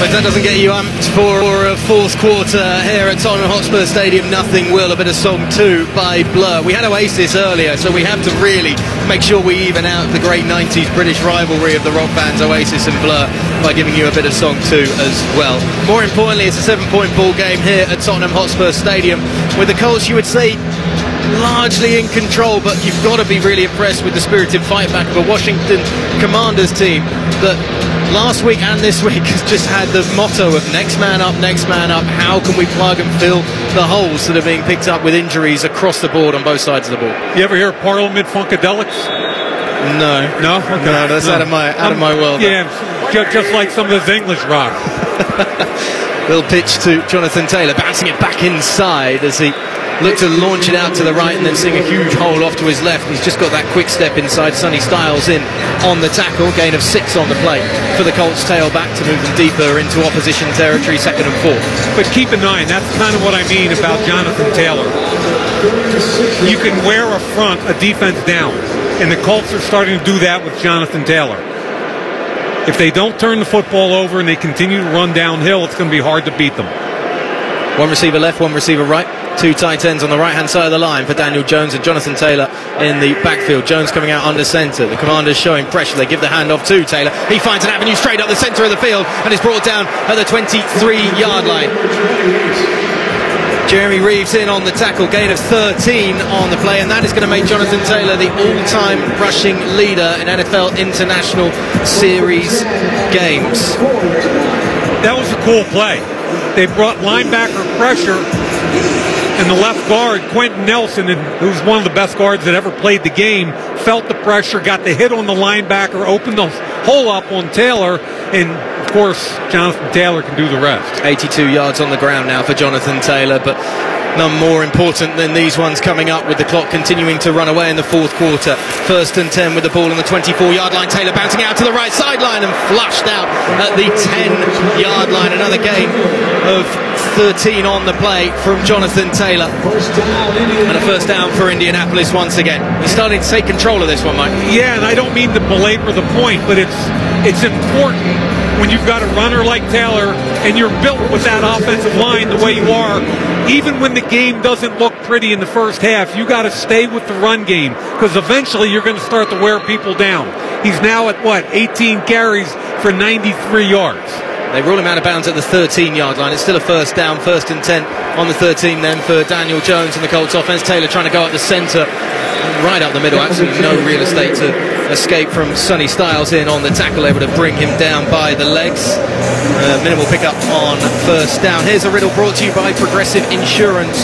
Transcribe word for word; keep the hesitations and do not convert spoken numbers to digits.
If that doesn't get you amped for a fourth quarter here at Tottenham Hotspur Stadium, nothing will. A bit of Song two by Blur. We had Oasis earlier, so we have to really make sure we even out the great nineties British rivalry of the rock bands Oasis and Blur by giving you a bit of Song two as well. More importantly, it's a seven-point ball game here at Tottenham Hotspur Stadium, with the Colts, you would say, largely in control, but you've got to be really impressed with the spirited fight back of a Washington Commanders team that last week and this week has just had the motto of next man up, next man up. How can we plug and fill the holes that are being picked up with injuries across the board on both sides of the ball? You ever hear Parliament Funkadelics? No. No? Okay. No, that's no. out of my out um, of my world. Yeah, just, just like some of this English rock. Little pitch to Jonathan Taylor, bouncing it back inside as he looked to launch it out to the right and then seeing a huge hole off to his left. He's just got that quick step inside. Sonny Styles in on the tackle. Gain of six on the play for the Colts tailback to move them deeper into opposition territory, second and four. But keep in mind, that's kind of what I mean about Jonathan Taylor. You can wear a front, a defense down, and the Colts are starting to do that with Jonathan Taylor. If they don't turn the football over and they continue to run downhill, it's going to be hard to beat them. One receiver left, one receiver right. Two tight ends on the right-hand side of the line for Daniel Jones and Jonathan Taylor in the backfield. Jones coming out under centre. The Commanders showing pressure. They give the handoff to Taylor. He finds an avenue straight up the centre of the field and is brought down at the twenty-three yard line. Jeremy Reeves in on the tackle. Gain of thirteen on the play, and that is going to make Jonathan Taylor the all-time rushing leader in N F L International Series games. That was a cool play. They brought linebacker pressure, and the left guard, Quentin Nelson, who's one of the best guards that ever played the game, felt the pressure, got the hit on the linebacker, opened the hole up on Taylor, and of course, Jonathan Taylor can do the rest. eighty-two yards on the ground now for Jonathan Taylor, but none more important than these ones coming up with the clock continuing to run away in the fourth quarter. First and ten with the ball on the twenty-four yard line. Taylor bouncing out to the right sideline and flushed out at the ten yard line. Another gain of thirteen on the play from Jonathan Taylor. And a first down for Indianapolis once again. He's starting to take control of this one, Mike. Yeah, and I don't mean to belabor the point, but it's it's important when you've got a runner like Taylor and you're built with that offensive line the way you are. Even when the game doesn't look pretty in the first half, you got to stay with the run game, because eventually you're going to start to wear people down. He's now at, what, eighteen carries for ninety-three yards. They rule him out of bounds at the thirteen yard line. It's still a first down, first and ten on the thirteen then for Daniel Jones and the Colts offense. Taylor trying to go up the centre, right up the middle. Absolutely no real estate to escape from. Sonny Styles in on the tackle, able to bring him down by the legs. Uh, minimal pickup on first down. Here's a riddle brought to you by Progressive Insurance.